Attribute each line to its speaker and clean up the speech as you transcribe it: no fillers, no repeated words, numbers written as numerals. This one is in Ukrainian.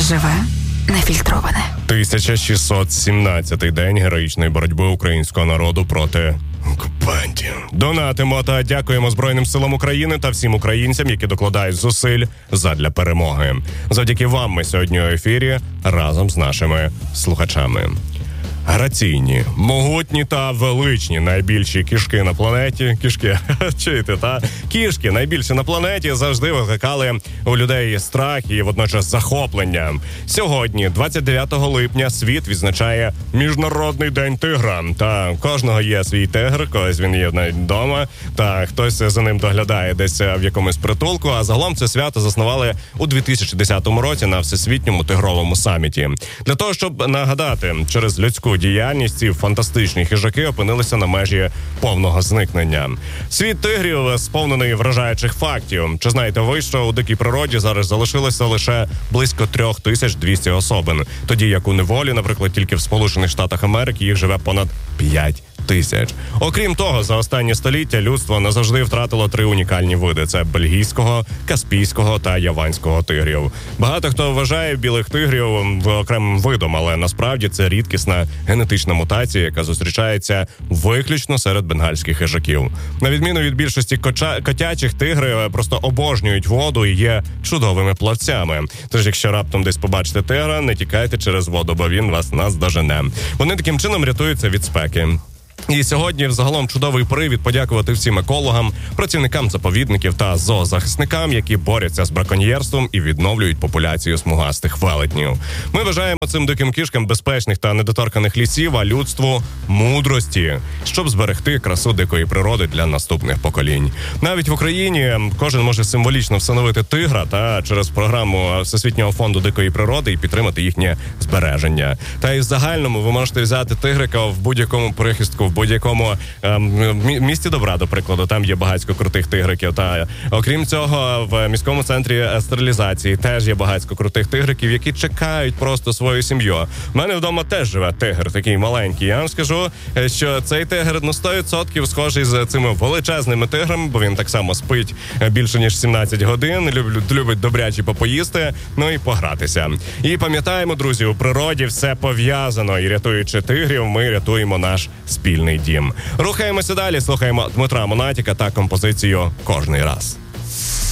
Speaker 1: Живе, нефільтроване.
Speaker 2: 1617-й день героїчної боротьби українського народу проти окупантів. Донатимо та дякуємо Збройним силам України та всім українцям, які докладають зусиль задля перемоги. Завдяки вам ми сьогодні у ефірі разом з нашими слухачами. Граційні, могутні та величні найбільші кішки на планеті. Кішки, чуєте, та? Кішки, найбільші на планеті, завжди викликали у людей страх і водночас захоплення. Сьогодні, 29 липня, світ відзначає Міжнародний день тигра. Та кожного є свій тигр, колись він є навіть вдома, та хтось за ним доглядає десь в якомусь притулку. А загалом це свято заснували у 2010 році на Всесвітньому тигровому саміті. Для того, щоб нагадати, через людську діяльність ці фантастичні хижаки опинилися на межі повного зникнення. Світ тигрів сповнений вражаючих фактів. Чи знаєте ви, що у дикій природі зараз залишилося лише близько 3200 особин, тоді як у неволі, наприклад, тільки в Сполучених Штатах Америки їх живе понад 5000. Окрім того, за останні століття людство назавжди втратило 3 унікальні види – це бельгійського, каспійського та яванського тигрів. Багато хто вважає білих тигрів окремим видом, але насправді це рідкісна генетична мутація, яка зустрічається виключно серед бенгальських хижаків. На відміну від більшості котячих, тигри просто обожнюють воду і є чудовими плавцями. Тож, якщо раптом десь побачите тигра, не тікайте через воду, бо він вас наздожене. Вони таким чином рятуються від спеки. І сьогодні взагалом чудовий привід подякувати всім екологам, працівникам заповідників та зоозахисникам, які борються з браконьєрством і відновлюють популяцію смугастих велетнів. Ми бажаємо цим диким кішкам безпечних та недоторканих лісів, а людству мудрості, щоб зберегти красу дикої природи для наступних поколінь. Навіть в Україні кожен може символічно встановити тигра та через програму Всесвітнього фонду дикої природи і підтримати їхнє збереження. Та і в загальному ви можете взяти тигрика в будь-якому прихистку, в будь-якому місті добра, до прикладу, там є багатько крутих тигриків. Та окрім цього, в міському центрі стерилізації теж є багатько крутих тигриків, які чекають просто свою сім'ю. У мене вдома теж живе тигр, такий маленький. Я вам скажу, що цей тигр 100% схожий з цими величезними тиграми, бо він так само спить більше ніж 17 годин, любить добряче попоїсти, ну і погратися. І пам'ятаємо, друзі, у природі все пов'язано, і рятуючи тигрів, ми рятуємо наш спільний дім. Рухаємося далі, слухаємо Дмитра Монатіка та композицію «Кожний раз».